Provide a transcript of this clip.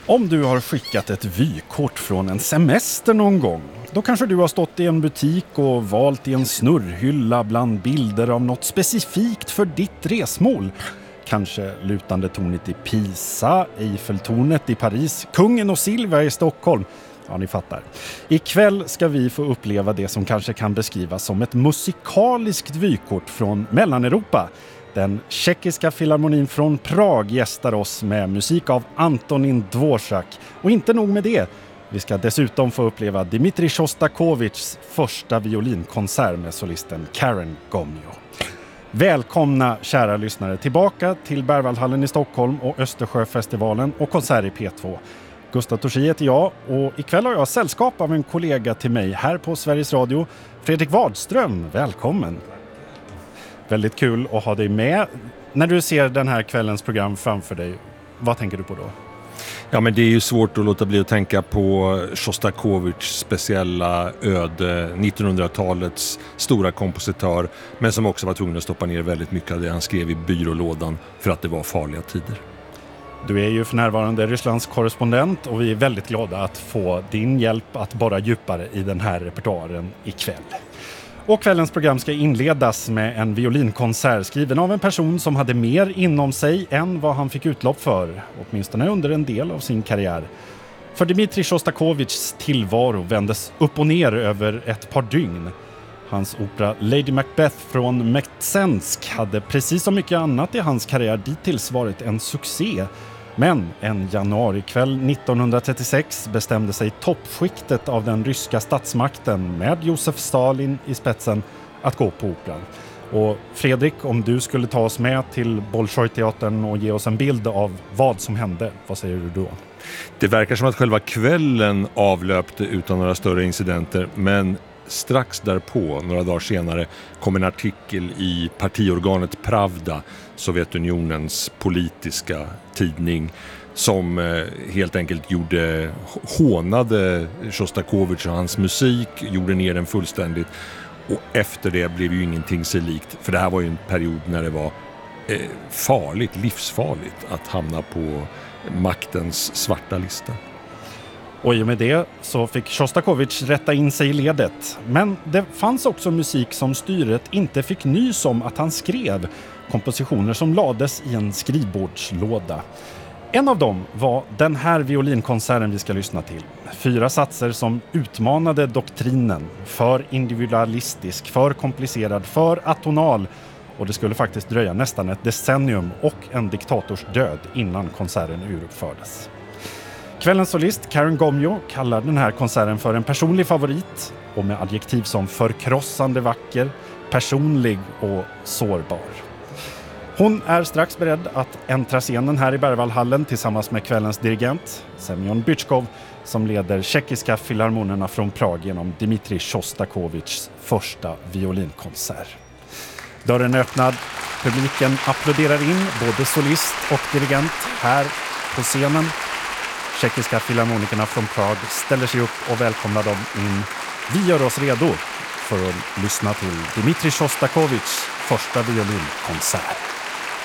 Om du har skickat ett vykort från en semester någon gång, då kanske du har stått i en butik och valt i en snurrhylla bland bilder av något specifikt för ditt resmål. Kanske lutande tornet i Pisa, Eiffeltornet i Paris, Kungen och Silvia i Stockholm. Ja, ni fattar. Ikväll ska vi få uppleva det som kanske kan beskrivas som ett musikaliskt vykort från Mellaneuropa. Den tjeckiska filharmonin från Prag gästar oss med musik av Antonín Dvořák. Och inte nog med det. Vi ska dessutom få uppleva Dmitrij Sjostakovichs första violinkonsert med solisten Karen Gomyo. Välkomna kära lyssnare tillbaka till Berwaldhallen i Stockholm och Östersjöfestivalen och konsert i P2. Gustav Torsi heter jag och ikväll har jag sällskap av en kollega till mig här på Sveriges Radio, Fredrik Wadström. Välkommen! Väldigt kul att ha dig med. När du ser den här kvällens program framför dig, vad tänker du på då? Ja, men det är ju svårt att låta bli att tänka på Sjostakovichs speciella öde, 1900-talets stora kompositör, men som också var tvungen att stoppa ner väldigt mycket av det han skrev i byrålådan för att det var farliga tider. Du är ju för närvarande Rysslands korrespondent och vi är väldigt glada att få din hjälp att borra djupare i den här repertoaren ikväll. Och kvällens program ska inledas med en violinkonsert skriven av en person som hade mer inom sig än vad han fick utlopp för, åtminstone under en del av sin karriär. För Dmitrij Sjostakovichs tillvaro vändes upp och ner över ett par dygn. Hans opera Lady Macbeth från Meksensk hade precis som mycket annat i hans karriär dittills varit en succé. Men en januarikväll 1936 bestämde sig toppskiktet av den ryska statsmakten med Josef Stalin i spetsen att gå på operan. Och Fredrik, om du skulle ta oss med till Bolshoi-teatern och ge oss en bild av vad som hände, vad säger du då? Det verkar som att själva kvällen avlöpte utan några större incidenter, men strax därpå, några dagar senare, kom en artikel i partiorganet Pravda, Sovjetunionens politiska tidning, som helt enkelt hånade Sjostakovich och hans musik, gjorde ner den fullständigt. Och efter det blev ju ingenting sig likt, för det här var ju en period när det var livsfarligt att hamna på maktens svarta lista. Och i och med det så fick Sjostakovich rätta in sig i ledet. Men det fanns också musik som styret inte fick nys om att han skrev. Kompositioner som lades i en skrivbordslåda. En av dem var den här violinkonserten vi ska lyssna till. 4 satser som utmanade doktrinen. För individualistisk, för komplicerad, för atonal. Och det skulle faktiskt dröja nästan ett decennium och en diktators död innan konserten uruppfördes. Kvällens solist Karen Gomyo kallar den här konserten för en personlig favorit och med adjektiv som förkrossande vacker, personlig och sårbar. Hon är strax beredd att äntra scenen här i Berwaldhallen tillsammans med kvällens dirigent Semyon Bychkov som leder tjeckiska filharmonerna från Prag genom Dmitrij Sjostakovichs första violinkonsert. Dörren är öppnad, publiken applåderar in både solist och dirigent här på scenen. Tjeckiska filharmonikerna från Prag ställer sig upp och välkomnar dem in. Vi gör oss redo för att lyssna till Dmitrij Sjostakovichs första violinkonsert.